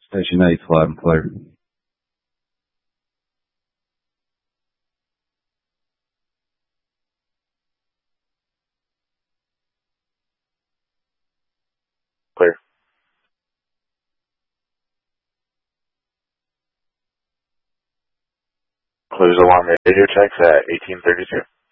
Station 8, loud and clear. Clear. Close alarm radio checks at 1832.